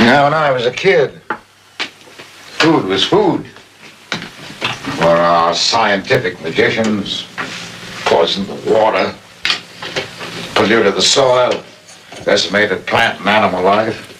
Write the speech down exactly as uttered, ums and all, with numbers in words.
Now, when I was a kid, food was food. For our scientific magicians poisoned the water, polluted the soil, decimated plant and animal life.